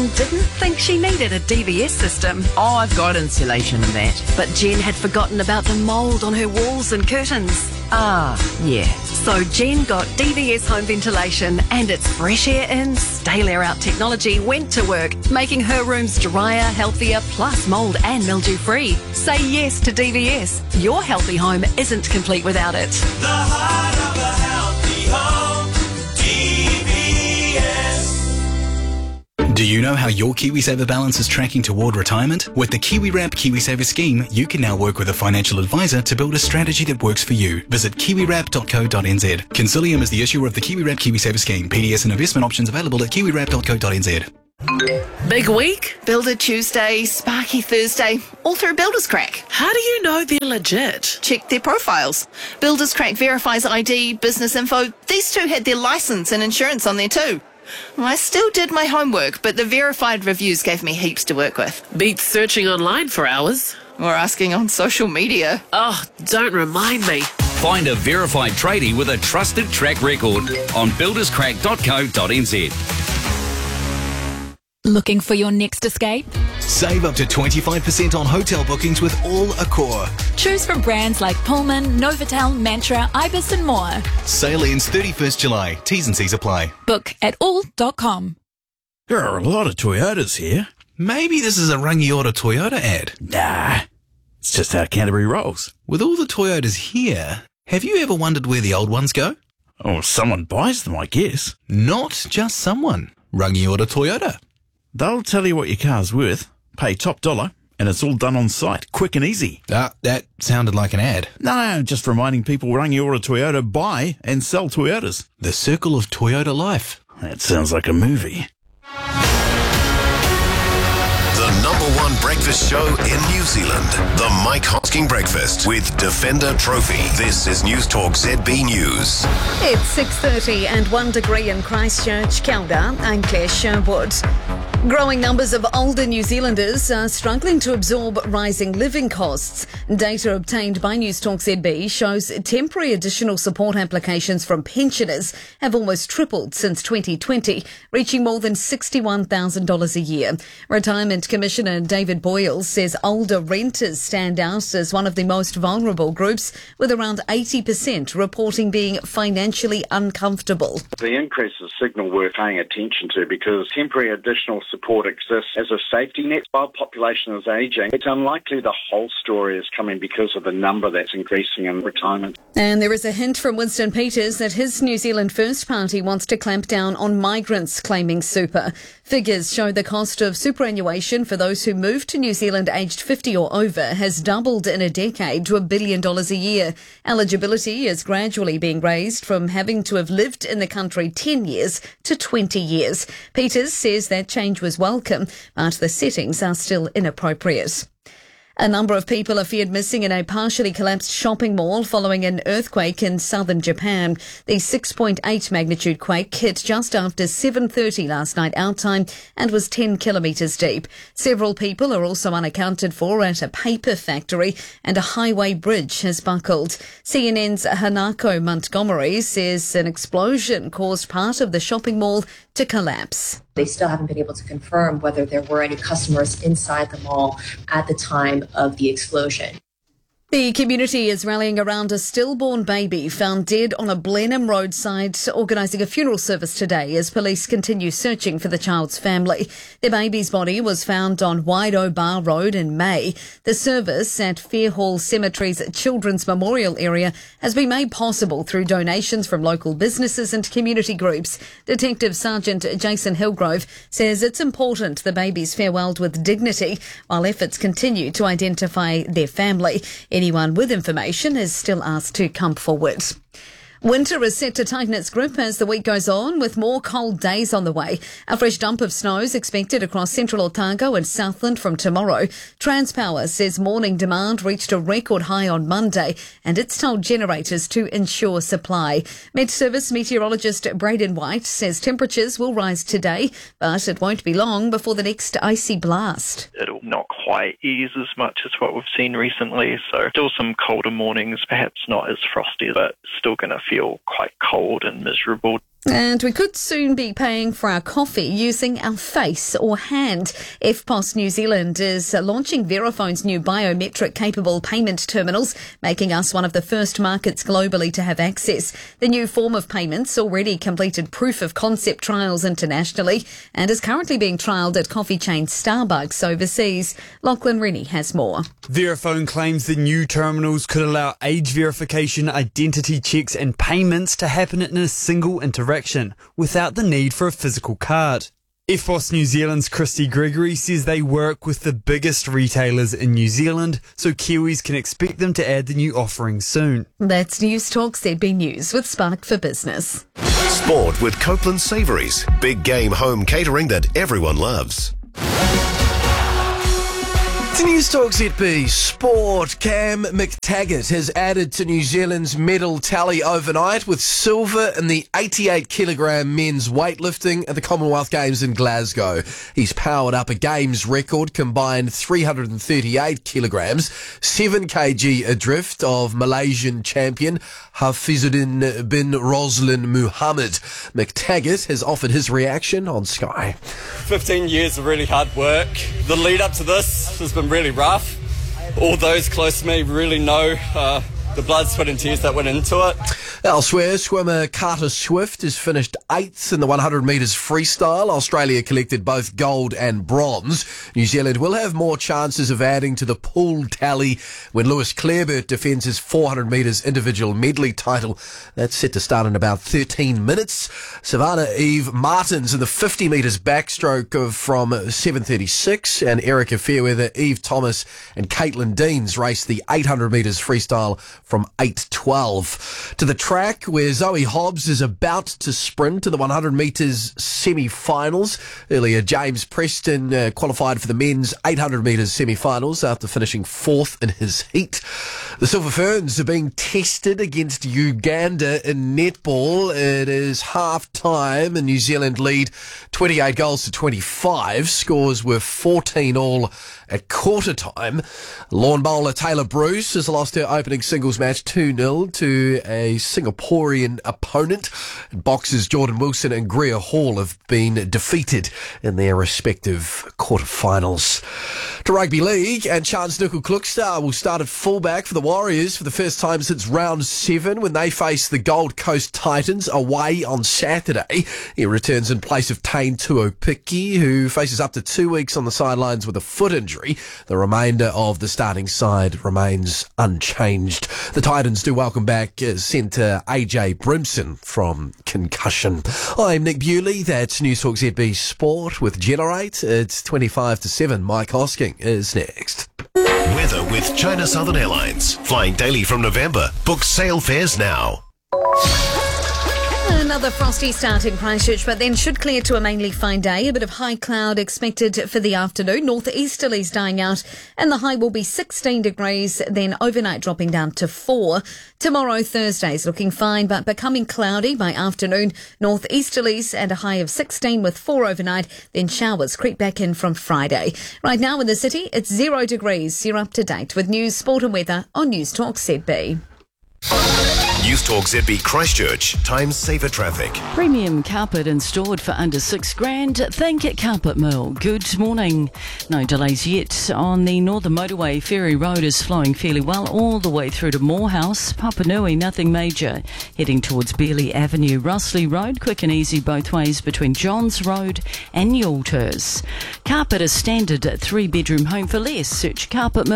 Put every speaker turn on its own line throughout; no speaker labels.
didn't think she needed a DVS system.
Oh, I've got insulation and that.
But Jen had forgotten about the mould on her walls and curtains.
Ah, yeah.
So Jen got DVS home ventilation, and its fresh air in, stale air out technology went to work, making her rooms drier, healthier, plus mould and mildew free. Say yes to DVS. Your healthy home isn't complete without it.
The heart of a healthy home, DVS.
Do you know how your KiwiSaver balance is tracking toward retirement? With the KiwiWrap KiwiSaver scheme, you can now work with a financial advisor to build a strategy that works for you. Visit kiwiwrap.co.nz. Consilium is the issuer of the KiwiWrap KiwiSaver scheme. PDS and investment options available at kiwiwrap.co.nz.
Big week?
Builder Tuesday, Sparky Thursday, all through Builders Crack.
How do you know they're legit?
Check their profiles. Builders Crack verifies ID, business info. These two had their license and insurance on there too. I still did my homework, but the verified reviews gave me heaps to work with.
Beats searching online for hours.
Or asking on social media.
Oh, don't remind me.
Find a verified tradie with a trusted track record on builderscrack.co.nz.
Looking for your next escape?
Save up to 25% on hotel bookings with All Accor.
Choose from brands like Pullman, Novotel, Mantra, Ibis and more.
Sale ends 31st July. T's and C's apply.
Book at all.com.
There are a lot of Toyotas here.
Maybe this is a Rangiora Toyota ad.
Nah, it's just how Canterbury rolls.
With all the Toyotas here, have you ever wondered where the old ones go?
Oh, someone buys them, I guess.
Not just someone. Rangiora Toyota.
They'll tell you what your car's worth, pay top dollar, and it's all done on site, quick and easy.
That sounded like an ad.
No, just reminding people Rangiora Toyota buy and sell Toyotas.
The circle of Toyota life.
That sounds like a movie.
The #1 breakfast show in New Zealand. The Mike Hosking Breakfast with Defender Trophy. This is News Talk ZB News.
It's 6:30 and 1 degree in Christchurch. Kia ora, I'm Claire Sherwood. Growing numbers of older New Zealanders are struggling to absorb rising living costs. Data obtained by News Talk ZB shows temporary additional support applications from pensioners have almost tripled since 2020, reaching more than $61,000 a year. Retirement Commissioner David Boyle says older renters stand out as one of the most vulnerable groups, with around 80% reporting being financially uncomfortable.
The increases signal we're paying attention to because temporary additional support exists as a safety net. While population is ageing, it's unlikely the whole story is coming because of the number that's increasing in retirement.
And there is a hint from Winston Peters that his New Zealand First Party wants to clamp down on migrants claiming super. Figures show the cost of superannuation for those who move to New Zealand aged 50 or over has doubled in a decade to $1 billion a year. Eligibility is gradually being raised from having to have lived in the country 10 years to 20 years. Peters says that change was welcome, but the settings are still inappropriate. A number of people are feared missing in a partially collapsed shopping mall following an earthquake in southern Japan. The 6.8 magnitude quake hit just after 7:30 last night our time and was 10 kilometres deep. Several people are also unaccounted for at a paper factory, and a highway bridge has buckled. CNN's Hanako Montgomery says an explosion caused part of the shopping mall to collapse.
They still haven't been able to confirm whether there were any customers inside the mall at the time of the explosion.
The community is rallying around a stillborn baby found dead on a Blenheim roadside, organising a funeral service today as police continue searching for the child's family. The baby's body was found on Waido Bar Road in May. The service at Fairhall Cemetery's Children's Memorial area has been made possible through donations from local businesses and community groups. Detective Sergeant Jason Hillgrove says it's important the baby's farewelled with dignity while efforts continue to identify their family. Anyone with information is still asked to come forward. Winter is set to tighten its grip as the week goes on, with more cold days on the way. A fresh dump of snow is expected across central Otago and Southland from tomorrow. Transpower says morning demand reached a record high on Monday, and it's told generators to ensure supply. Met Service meteorologist Braden White says temperatures will rise today, but it won't be long before the next icy blast.
It'll not quite ease as much as what we've seen recently, so still some colder mornings, perhaps not as frosty, but still going to feel quite cold and miserable.
And we could soon be paying for our coffee using our face or hand. EFTPOS New Zealand is launching Verifone's new biometric-capable payment terminals, making us one of the first markets globally to have access. The new form of payments already completed proof-of-concept trials internationally and is currently being trialled at coffee chain Starbucks overseas. Lachlan Rennie has more.
Verifone claims the new terminals could allow age verification, identity checks and payments to happen in a single interaction without the need for a physical card. EFTPOS New Zealand's Christy Gregory says they work with the biggest retailers in New Zealand, so Kiwis can expect them to add the new offering soon.
That's News Talk ZB News with Spark for Business.
Sport with Copeland Savouries. Big game home catering that everyone loves.
To News Talk ZB Sport, Cam McTaggart has added to New Zealand's medal tally overnight with silver in the 88-kilogram men's weightlifting at the Commonwealth Games in Glasgow. He's powered up a Games record combined 338 kilograms, 7 kg adrift of Malaysian champion Hafizuddin bin Roslin Muhammad. McTaggart has offered his reaction on Sky.
15 years of really hard work. The lead up to this has been really rough. All those close to me really know the blood, sweat and tears that went into it.
Elsewhere, swimmer Carter Swift has finished 8th in the 100 metres freestyle. Australia collected both gold and bronze. New Zealand will have more chances of adding to the pool tally when Lewis Clareburt defends his 400 metres individual medley title. That's set to start in about 13 minutes. Savannah Eve Martins in the 50 metres backstroke from 7:36, and Erica Fairweather, Eve Thomas and Caitlin Deans race the 800 metres freestyle from 8:12. To the track where Zoe Hobbs is about to sprint in the 100 metres semi-finals. Earlier, James Preston qualified for the men's 800 metres semi-finals after finishing 4th in his heat. The Silver Ferns are being tested against Uganda in netball. It is half-time and New Zealand lead 28 goals to 25. Scores were 14-all at quarter time. Lawn bowler Taylor Bruce has lost her opening singles match 2-0 to a Singaporean opponent. Boxers Jordan Wilson and Greer Hall have been defeated in their respective quarterfinals. To rugby league, and Chance Nickel-Klukstad will start at fullback for the Warriors for the first time since round 7 when they face the Gold Coast Titans away on Saturday. He returns in place of Tane Tuopiki, who faces up to 2 weeks on the sidelines with a foot injury. The remainder of the starting side remains unchanged. The Titans do welcome back centre AJ Brimson from concussion. I'm Nick Bewley. That's News Talk ZB Sport with Generate. It's 25 to 7. Mike Hosking is next.
Weather with China Southern Airlines. Flying daily from November. Book sail fares now.
Another frosty start in Christchurch, but then should clear to a mainly fine day. A bit of high cloud expected for the afternoon. Northeasterlies dying out, and the high will be 16 degrees, then overnight dropping down to 4. Tomorrow, Thursday, is looking fine, but becoming cloudy by afternoon. Northeasterlies and a high of 16 with 4 overnight, then showers creep back in from Friday. Right now in the city, it's 0 degrees. You're up to date with news, sport and weather on News Talk ZB.
News Talk ZB Christchurch. Time saver traffic.
Premium carpet installed for under $6,000. Think Carpet Mill. Good morning. No delays yet on the Northern Motorway. Ferry Road is flowing fairly well all the way through to Morehouse. Papanui, nothing major. Heading towards Bearley Avenue. Russley Road, quick and easy both ways between Johns Road and Yulters. Carpet is standard 3-bedroom home for less. Search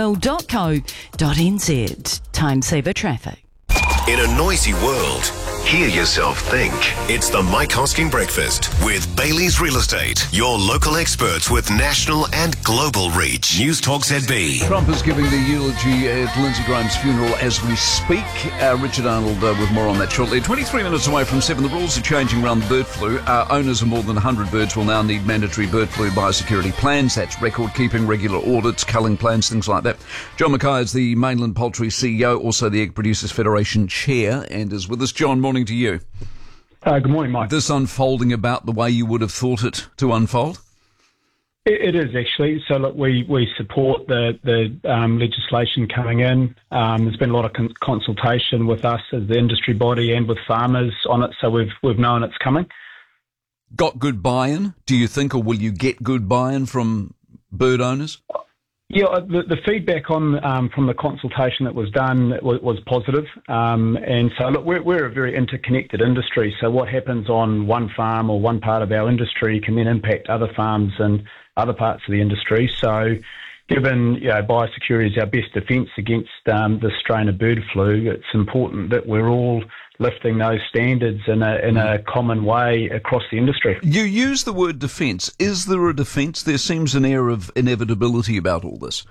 carpetmill.co.nz. Time saver traffic.
In a noisy world, hear yourself think. It's the Mike Hosking Breakfast with Bailey's Real Estate, your local experts with national and global reach. News Talk ZB.
Trump is giving the eulogy at Lindsey Graham's funeral as we speak. Richard Arnold with more on that shortly. 23 minutes away from 7, the rules are changing around the bird flu. Owners of more than 100 birds will now need mandatory bird flu biosecurity plans. That's record keeping, regular audits, culling plans, things like that. John Mackay is the Mainland Poultry CEO, also the Egg Producers Federation Chair, and is with us. John, morning to you.
Good morning, Mike.
This unfolding about the way you would have thought it to unfold?
It is actually. So look, we support the legislation coming in. There's been a lot of consultation with us as the industry body and with farmers on it, so we've known it's coming.
Got good buy-in, do you think, or will you get good buy-in from bird owners?
Yeah, the feedback on from the consultation that was done was positive, and so look, we're a very interconnected industry. So what happens on one farm or one part of our industry can then impact other farms and other parts of the industry. So, given biosecurity is our best defence against this strain of bird flu, it's important that we're all lifting those standards in a common way across the industry.
You use the word defence. Is there a defence? There seems an air of inevitability about all this.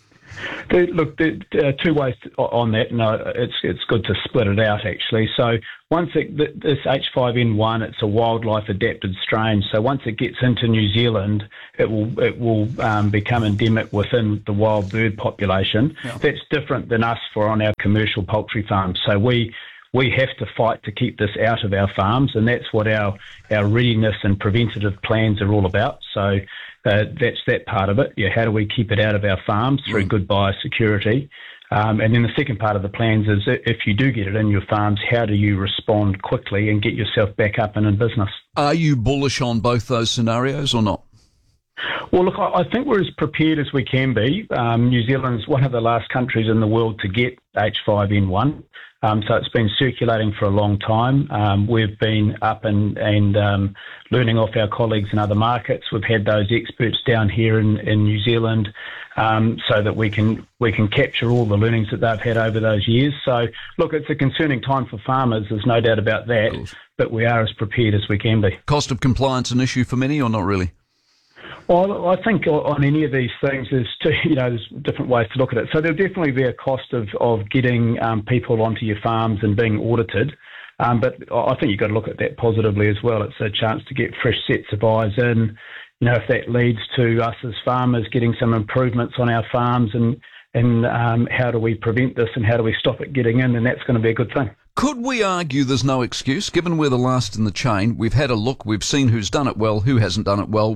Look, two ways on that. No, it's good to split it out, actually. So once this H5N1, it's a wildlife adapted strain. So once it gets into New Zealand, it will become endemic within the wild bird population. Yeah. That's different than us on our commercial poultry farms. So we have to fight to keep this out of our farms, and that's what our readiness and preventative plans are all about. So that's that part of it. Yeah, how do we keep it out of our farms through good biosecurity? And then the second part of the plans is if you do get it in your farms, how do you respond quickly and get yourself back up and in business?
Are you bullish on both those scenarios or not?
Well, look, I think we're as prepared as we can be. New Zealand's one of the last countries in the world to get H5N1. So it's been circulating for a long time. We've been up and learning off our colleagues in other markets. We've had those experts down here in New Zealand so that we can capture all the learnings that they've had over those years. So, look, it's a concerning time for farmers. There's no doubt about that, but we are as prepared as we can be.
Cost of compliance an issue for many or not really?
Well, I think on any of these things, there's different ways to look at it. So there'll definitely be a cost of getting people onto your farms and being audited. But I think you've got to look at that positively as well. It's a chance to get fresh sets of eyes in. If that leads to us as farmers getting some improvements on our farms and how do we prevent this and how do we stop it getting in, then that's going to be a good thing.
Could we argue there's no excuse, given we're the last in the chain? We've had a look, we've seen who's done it well, who hasn't done it well.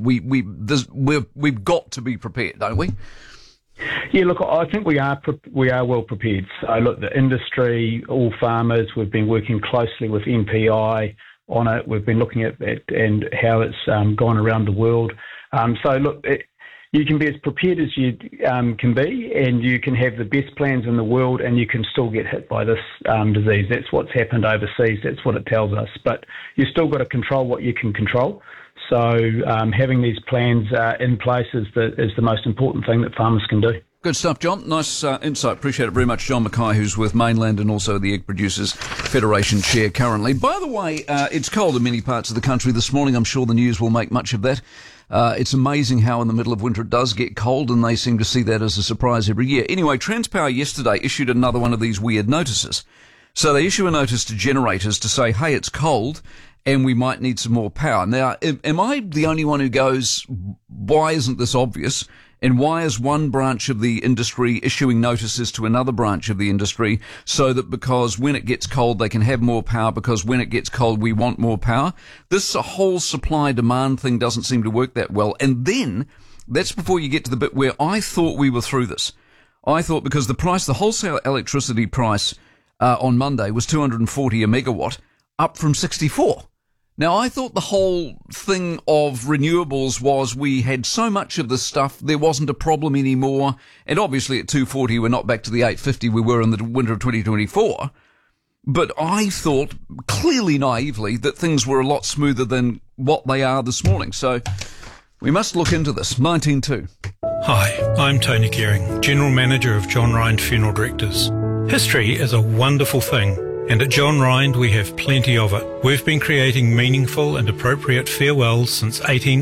We've got to be prepared, don't we?
Yeah, look, I think we are well prepared. So, look, the industry, all farmers, we've been working closely with MPI on it. We've been looking at it and how it's gone around the world. So, look, you can be as prepared as you can be, and you can have the best plans in the world, and you can still get hit by this disease. That's what's happened overseas. That's what it tells us. But you've still got to control what you can control. So having these plans in place is the most important thing that farmers can do.
Good stuff, John. Nice insight. Appreciate it very much. John Mackay, who's with Mainland and also the Egg Producers Federation chair currently. By the way, it's cold in many parts of the country this morning. I'm sure the news will make much of that. It's amazing how in the middle of winter it does get cold, and they seem to see that as a surprise every year. Anyway, Transpower yesterday issued another one of these weird notices. So they issue a notice to generators to say, hey, it's cold and we might need some more power. Now, am I the only one who goes, why isn't this obvious? And why is one branch of the industry issuing notices to another branch of the industry so that because when it gets cold they can have more power, because when it gets cold we want more power? This whole supply-demand thing doesn't seem to work that well. And then, that's before you get to the bit where I thought we were through this. I thought because the wholesale electricity price on Monday was 240 a megawatt, up from 64. Now, I thought the whole thing of renewables was we had so much of this stuff, there wasn't a problem anymore. And obviously at 240, we're not back to the 850 we were in the winter of 2024. But I thought, clearly naively, that things were a lot smoother than what they are this morning. So we must look into this. 19.2.
Hi, I'm Tony Gearing, General Manager of John Rind Funeral Directors. History is a wonderful thing. And at John Rind, we have plenty of it. We've been creating meaningful and appropriate farewells since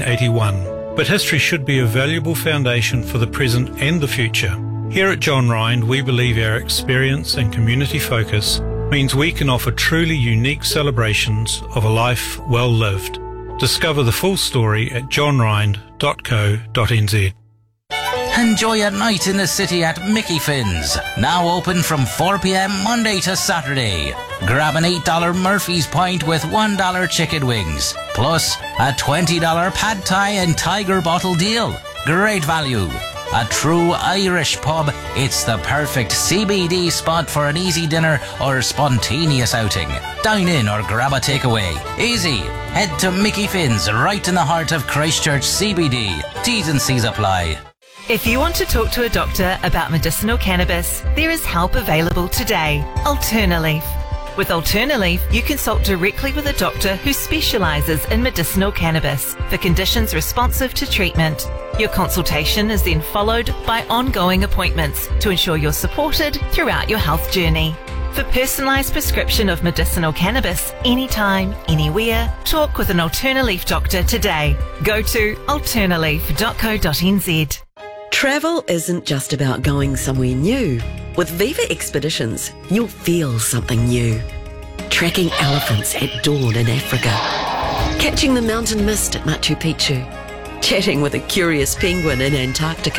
1881. But history should be a valuable foundation for the present and the future. Here at John Rind, we believe our experience and community focus means we can offer truly unique celebrations of a life well lived. Discover the full story at johnrind.co.nz.
Enjoy a night in the city at Mickey Finn's. Now open from 4 p.m. Monday to Saturday. Grab an $8 Murphy's Pint with $1 chicken wings. Plus a $20 pad thai and tiger bottle deal. Great value. A true Irish pub. It's the perfect CBD spot for an easy dinner or spontaneous outing. Dine in or grab a takeaway. Easy. Head to Mickey Finn's right in the heart of Christchurch CBD. T's and C's apply.
If you want to talk to a doctor about medicinal cannabis, there is help available today. Alternaleaf. With Alternaleaf, you consult directly with a doctor who specialises in medicinal cannabis for conditions responsive to treatment. Your consultation is then followed by ongoing appointments to ensure you're supported throughout your health journey. For personalised prescription of medicinal cannabis, anytime, anywhere, talk with an Alternaleaf doctor today. Go to alternaleaf.co.nz.
Travel isn't just about going somewhere new. With Viva Expeditions, you'll feel something new. Tracking elephants at dawn in Africa. Catching the mountain mist at Machu Picchu. Chatting with a curious penguin in Antarctica.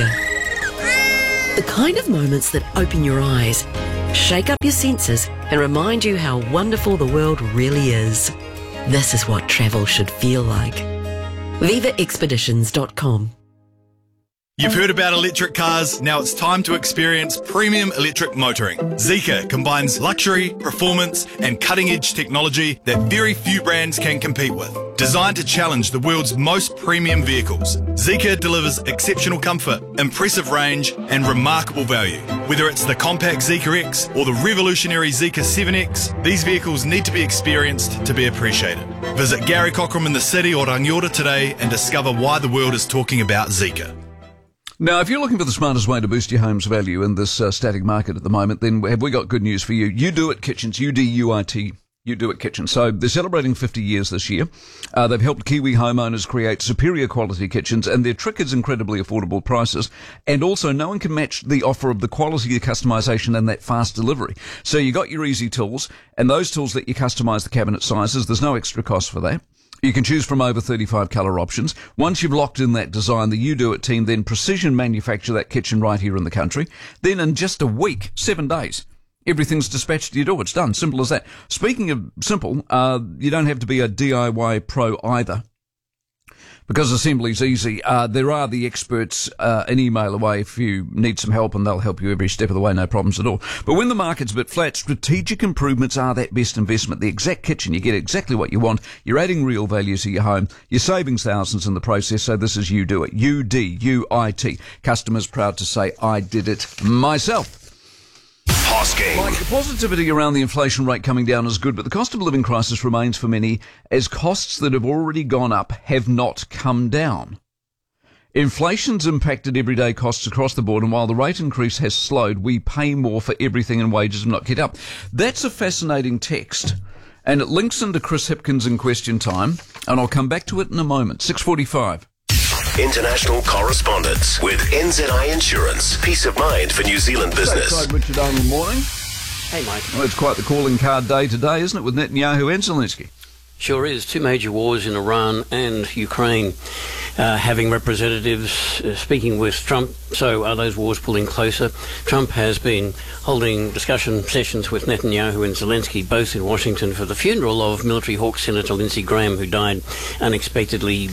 The kind of moments that open your eyes, shake up your senses, and remind you how wonderful the world really is. This is what travel should feel like. VivaExpeditions.com.
You've heard about electric cars, now it's time to experience premium electric motoring. Zeekr combines luxury, performance and cutting-edge technology that very few brands can compete with. Designed to challenge the world's most premium vehicles, Zeekr delivers exceptional comfort, impressive range and remarkable value. Whether it's the compact Zeekr X or the revolutionary Zeekr 7X, these vehicles need to be experienced to be appreciated. Visit Gary Cockram in the city or Rangiora today and discover why the world is talking about Zeekr.
Now, if you're looking for the smartest way to boost your home's value in this static market at the moment, then have we got good news for you. You Do It Kitchens, UDUIT, You Do It Kitchens. So they're celebrating 50 years this year. They've helped Kiwi homeowners create superior quality kitchens, and their trick is incredibly affordable prices. And also, no one can match the offer of the quality of customization and that fast delivery. So you got your easy tools, and those tools let you customize the cabinet sizes. There's no extra cost for that. You can choose from over 35 colour options. Once you've locked in that design, the You Do It team then precision manufacture that kitchen right here in the country. Then in just a week, 7 days, everything's dispatched to your door. It's done. Simple as that. Speaking of simple, you don't have to be a DIY pro either. Because assembly's easy. There are the experts an email away if you need some help, and they'll help you every step of the way, no problems at all. But when the market's a bit flat, strategic improvements are that best investment. The exact kitchen, you get exactly what you want. You're adding real value to your home. You're saving thousands in the process, so this is You Do It. UDUIT. Customers proud to say, I did it myself.
Hosking.
Like, the positivity around the inflation rate coming down is good, but the cost of living crisis remains for many, as costs that have already gone up have not come down. Inflation's impacted everyday costs across the board, and while the rate increase has slowed, we pay more for everything and wages have not kept up. That's a fascinating text, and it links into Chris Hipkins in Question Time, and I'll come back to it in a moment. 6:45.
International correspondence with NZI Insurance. Peace of mind for New Zealand business.
Stateside Richard Arnold morning.
Hey, Mike.
Well, it's quite the calling card day today, isn't it, with Netanyahu and Zelensky?
Sure is. Two major wars in Iran and Ukraine, having representatives speaking with Trump. So are those wars pulling closer? Trump has been holding discussion sessions with Netanyahu and Zelensky, both in Washington, for the funeral of military hawk Senator Lindsey Graham, who died unexpectedly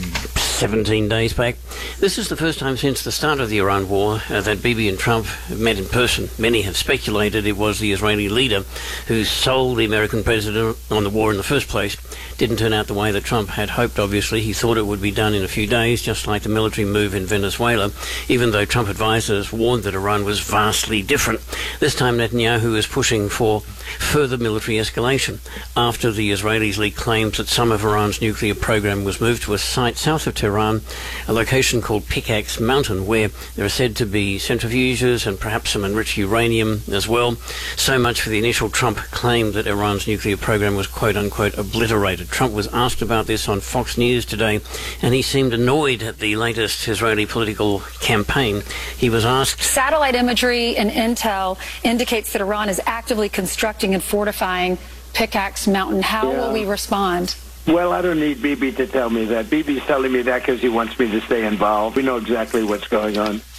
17 days back. This is the first time since the start of the Iran war that Bibi and Trump met in person. Many have speculated it was the Israeli leader who sold the American president on the war in the first place. Didn't turn out the way that Trump had hoped, obviously. He thought it would be done in a few days, just like the military move in Venezuela, even though Trump advisors warned that Iran was vastly different. This time Netanyahu is pushing for further military escalation after the Israelis leaked claims that some of Iran's nuclear program was moved to a site south of Tehran, a location called Pickaxe Mountain, where there are said to be centrifuges and perhaps some enriched uranium as well. So much for the initial Trump claim that Iran's nuclear program was quote-unquote obliterated. Trump was asked about this on Fox News today, and he seemed annoyed at the latest Israeli political campaign. He was asked...
Satellite imagery and intel indicates that Iran is actively constructing and fortifying Pickaxe Mountain. How will we respond?
Well, I don't need Bibi to tell me that. Bibi's telling me that because he wants me to stay involved. We know exactly what's going on.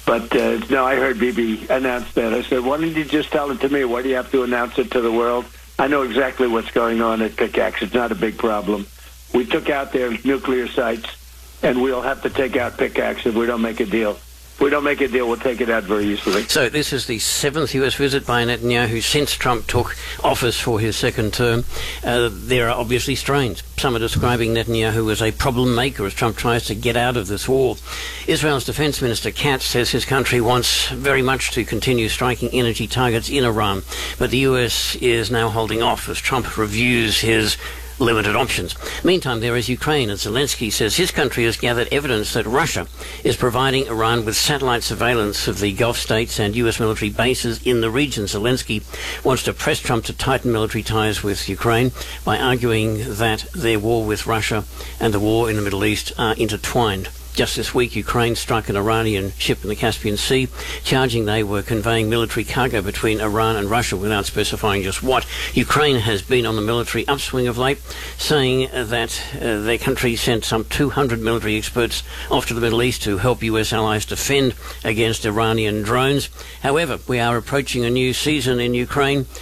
But no, I heard Bibi announce that. I said, why don't you just tell it to me? Why do you have to announce it to the world? I know exactly what's going on at Pickaxe. It's not a big problem. We took out their nuclear sites, and we'll have to take out Pickaxe if we don't make a deal. If we don't make a deal, we'll take it out very easily.
So this is the 7th US visit by Netanyahu since Trump took office for his second term. There are obviously strains. Some are describing Netanyahu as a problem maker as Trump tries to get out of this war. Israel's Defense Minister Katz says his country wants very much to continue striking energy targets in Iran, but the US is now holding off as Trump reviews his limited options. Meantime, there is Ukraine, and Zelensky says his country has gathered evidence that Russia is providing Iran with satellite surveillance of the Gulf states and US military bases in the region. Zelensky wants to press Trump to tighten military ties with Ukraine by arguing that their war with Russia and the war in the Middle East are intertwined. Just this week, Ukraine struck an Iranian ship in the Caspian Sea, charging they were conveying military cargo between Iran and Russia without specifying just what. Ukraine has been on the military upswing of late, saying that their country sent some 200 military experts off to the Middle East to help US allies defend against Iranian drones. However, we are approaching a new season in Ukraine.